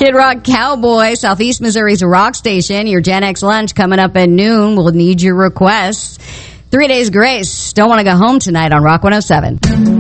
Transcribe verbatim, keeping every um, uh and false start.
Kid Rock Cowboy, Southeast Missouri's rock station. Your Gen X lunch coming up at noon. We'll need your requests. Three Days Grace. Don't want to go home tonight on Rock one oh seven.